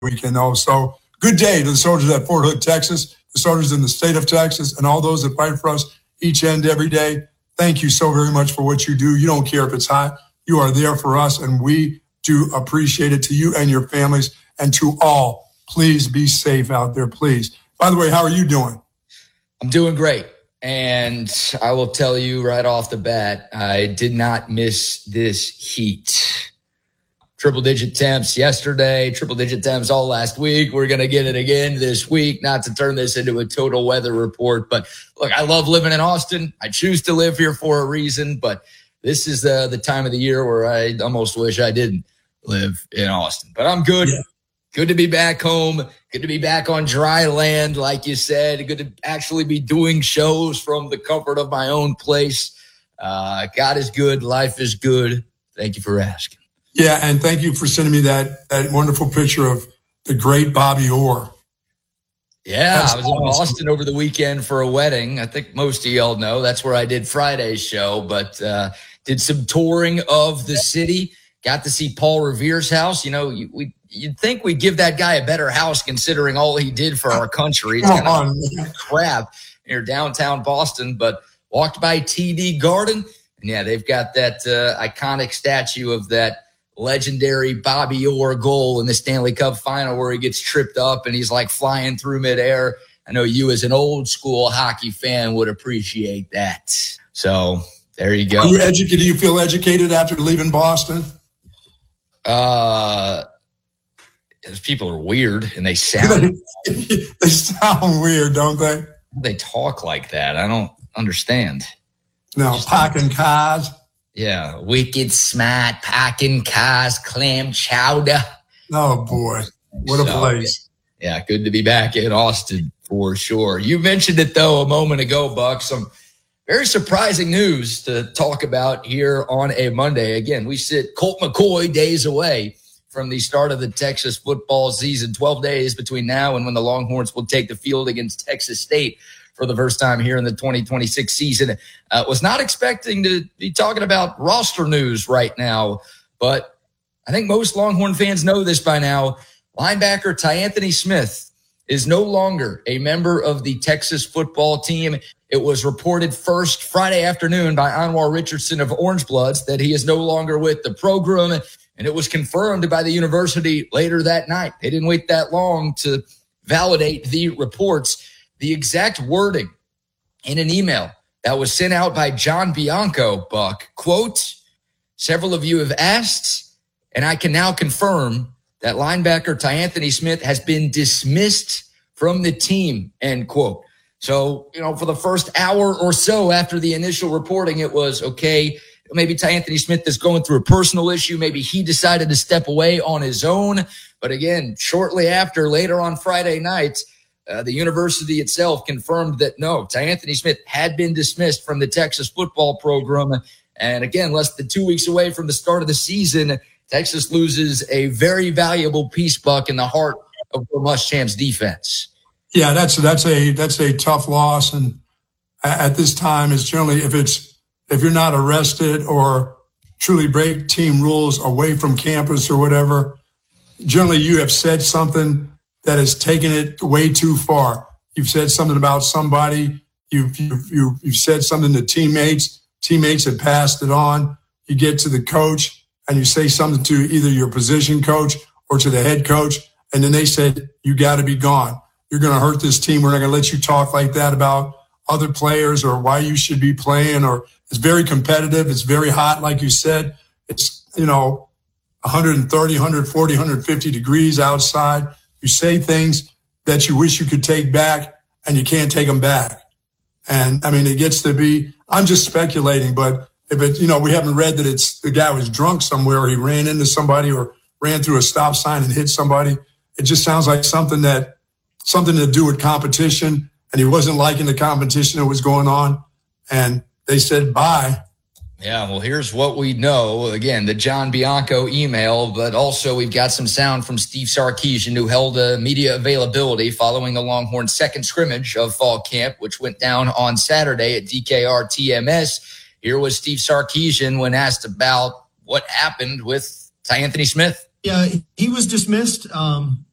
weekend, though. So good day to the soldiers at Fort Hood, Texas, the soldiers in the state of Texas, and all those that fight for us each and every day. Thank you so very much for what you do. You don't care if it's hot. You are there for us, and we do appreciate it. To you and your families, and to all, please be safe out there, please. By the way, how are you doing? I'm doing great. And I will tell you right off the bat, I did not miss this heat. Triple-digit temps yesterday, triple-digit temps all last week. We're going to get it again this week, not to turn this into a total weather report. But look, I love living in Austin. I choose to live here for a reason. But this is the time of the year where I almost wish I didn't live in Austin. But I'm good. Yeah. Good to be back home. Good to be back on dry land, like you said. Good to actually be doing shows from the comfort of my own place. God is good. Life is good. Thank you for asking. Yeah, and thank you for sending me that wonderful picture of the great Bobby Orr. Yeah, I was in Austin over the weekend for a wedding. I think most of y'all know that's where I did Friday's show, but did some touring of the city. Got to see Paul Revere's house. You know, you'd think we'd give that guy a better house considering all he did for our country. It's kind of crap near downtown Boston, but walked by TD Garden. And yeah, they've got that iconic statue of that legendary Bobby Orr goal in the Stanley Cup final where he gets tripped up and he's like flying through midair. I know you as an old school hockey fan would appreciate that. So there you go. Are you educated? Do you feel educated after leaving Boston? Those people are weird and they sound weird, don't they? They talk like that. I don't understand. No, parking cars. Yeah, wicked smart, parking cars, clam chowder. Oh boy, what a place! Yeah, good to be back in Austin for sure. You mentioned it though a moment ago, Buck. Some very surprising news to talk about here on a Monday. Again, we sit Colt McCoy days away from the start of the Texas football season, 12 days between now and when the Longhorns will take the field against Texas State for the first time here in the 2026 season. Was not expecting to be talking about roster news right now, but I think most Longhorn fans know this by now. Linebacker Tyanthony Smith is no longer a member of the Texas football team. It was reported first Friday afternoon by Anwar Richardson of Orange Bloods that he is no longer with the program, and it was confirmed by the university later that night. They didn't wait that long to validate the reports. The exact wording in an email that was sent out by John Bianco, Buck, quote, "Several of you have asked, and I can now confirm that linebacker Tyanthony Smith has been dismissed from the team," end quote. So, for the first hour or so after the initial reporting, it was, okay, maybe Tyanthony Smith is going through a personal issue. Maybe he decided to step away on his own. But again, shortly after, later on Friday night, the university itself confirmed that no, Tyanthony Smith had been dismissed from the Texas football program. And again, less than 2 weeks away from the start of the season, Texas loses a very valuable piece, Buck, in the heart of the Muschamp's defense. Yeah, that's a tough loss. And at this time, it's generally if you're not arrested or truly break team rules away from campus or whatever, generally you have said something that has taken it way too far. You've said something about somebody. You've said something to teammates. Teammates have passed it on. You get to the coach and you say something to either your position coach or to the head coach, and then they said, "You got to be gone. You're going to hurt this team. We're not going to let you talk like that about other players or why you should be playing." Or it's very competitive. It's very hot, like you said. It's 130, 140, 150 degrees outside. You say things that you wish you could take back, and you can't take them back. And, it gets to be, I'm just speculating, but if we haven't read that it's the guy was drunk somewhere or he ran into somebody or ran through a stop sign and hit somebody. It just sounds like something to do with competition, and he wasn't liking the competition that was going on, and they said bye. Yeah, well, here's what we know. Again, the John Bianco email, but also we've got some sound from Steve Sarkisian, who held a media availability following the Longhorns' second scrimmage of fall camp, which went down on Saturday at DKR TMS. Here was Steve Sarkisian when asked about what happened with Tyanthony Smith. Yeah, he was dismissed.